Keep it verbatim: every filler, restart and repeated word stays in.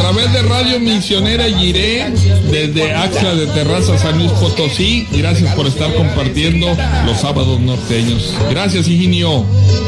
través de Radio Misionera Jiré, desde Axla de Terraza, San Luis Potosí. Gracias por estar compartiendo los sábados norteños. Gracias, Higinio.